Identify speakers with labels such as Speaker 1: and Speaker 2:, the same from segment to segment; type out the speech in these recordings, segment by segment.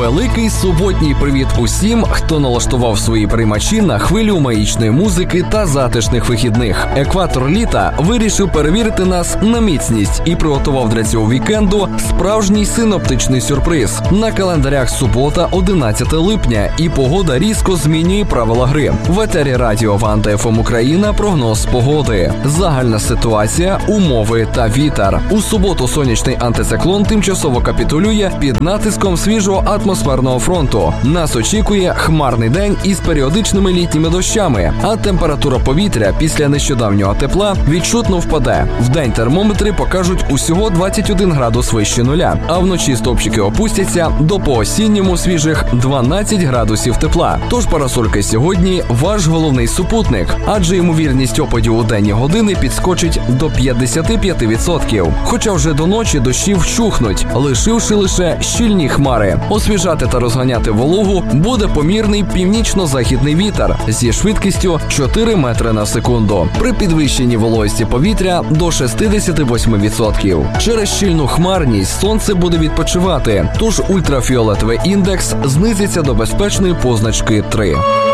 Speaker 1: Великий суботній привіт усім, хто налаштував свої приймачі на хвилю магічної музики та затишних вихідних. Екватор літа вирішив перевірити нас на міцність і приготував для цього вікенду справжній синоптичний сюрприз. На календарях субота, 11 липня, і погода різко змінює правила гри. В етері радіо Ванда ФМ Україна прогноз погоди. Загальна ситуація, умови та вітер. У суботу сонячний антициклон тимчасово капітулює під натиском свіжого атмосферного фронту. Нас очікує хмарний день із періодичними літніми дощами, а температура повітря після нещодавнього тепла відчутно впаде. Вдень термометри покажуть усього 21 градус вище нуля, а вночі стовпчики опустяться до по-осінньому свіжих 12 градусів тепла. Тож парасолька сьогодні ваш головний супутник, адже ймовірність опадів у денні години підскочить до 55%. Хоча вже до ночі дощі вщухнуть, лишивши лише щільні хмари. Освіжати та розганяти вологу буде помірний північно-західний вітер зі швидкістю 4 метри на секунду. При підвищенні вологості повітря до 68%. Через щільну хмарність сонце буде відпочивати, тож ультрафіолетовий індекс знизиться до безпечної позначки 3.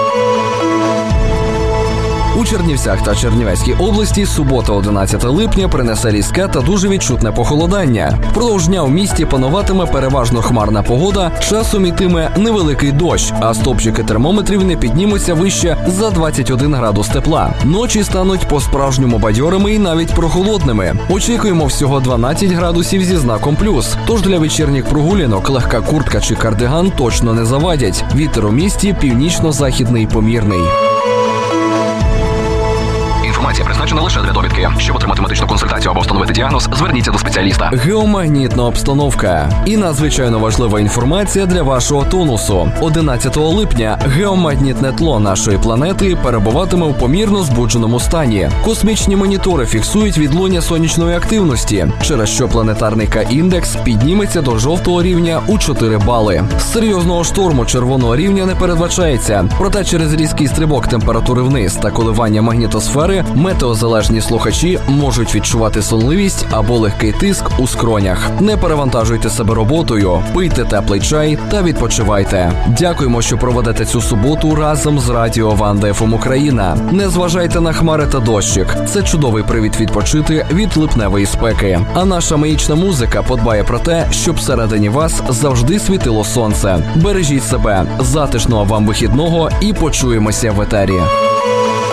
Speaker 1: У Чернівцях та Чернівецькій області субота, 11 липня, принесе різке та дуже відчутне похолодання. Впродовж дня у місті пануватиме переважно хмарна погода, часом ітиме невеликий дощ, а стовпчики термометрів не піднімуться вище за 21 градус тепла. Ночі стануть по-справжньому бадьорими і навіть прохолодними. Очікуємо всього 12 градусів зі знаком плюс. Тож для вечірніх прогулянок легка куртка чи кардиган точно не завадять. Вітер у місті північно-західний помірний.
Speaker 2: Інформація призначена лише для довідки. Щоб отримати медичну консультацію або встановити діагноз, зверніться до спеціаліста.
Speaker 1: Геомагнітна обстановка. І надзвичайно важлива інформація для вашого тонусу. 11 липня геомагнітне тло нашої планети перебуватиме у помірно збудженому стані. Космічні монітори фіксують відлуння сонячної активності, через що планетарний К-індекс підніметься до жовтого рівня у 4 бали. Серйозного шторму червоного рівня не передбачається. Проте через різкий стрибок температури вниз та коливання магнітосфери метеозалежні слухачі можуть відчувати сонливість або легкий тиск у скронях. Не перевантажуйте себе роботою, пийте теплий чай та відпочивайте. Дякуємо, що проведете цю суботу разом з радіо Ванда ФМ Україна. Не зважайте на хмари та дощик. Це чудовий привід відпочити від липневої спеки. А наша магічна музика подбає про те, щоб всередині вас завжди світило сонце. Бережіть себе, затишного вам вихідного і почуємося в етері.